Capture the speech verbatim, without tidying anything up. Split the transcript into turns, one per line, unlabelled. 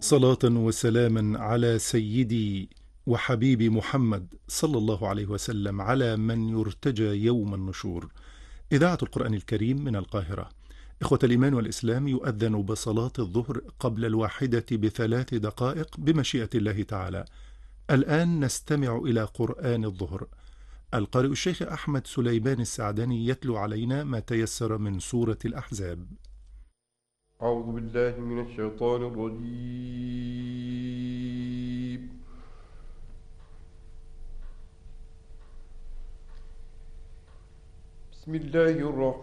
صلاة وسلاما على سيدي وحبيبي محمد صلى الله عليه وسلم، على من يرتجى يوم النشور. إذاعة القرآن الكريم من القاهرة. إخوة الإيمان والإسلام، يؤذن بصلاة الظهر قبل الواحدة بثلاث دقائق بمشيئة الله تعالى. الآن نستمع إلى قرآن الظهر. القارئ الشيخ أحمد سليمان السعدني يتلو علينا ما تيسر من سورة الأحزاب.
أعوذ بالله من الشيطان الرجيم. بسم الله الرحمن